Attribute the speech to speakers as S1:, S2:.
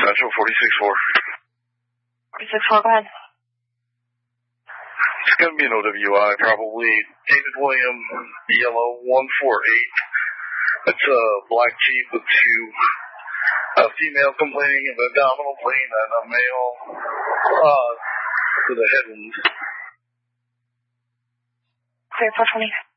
S1: Central 46-4.
S2: 46-4, go ahead.
S1: It's going to be an OWI, probably. David William, yellow 148. It's a black Jeep with two female complaining of abdominal pain and a male with a head wound.
S2: Clear 420.